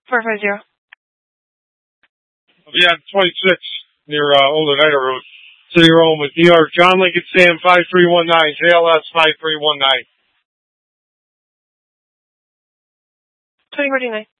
450. Yeah, 26 near Old Oneida Road. City Road with New York. John Lincoln Sam 5319. JLS 5319. 2049.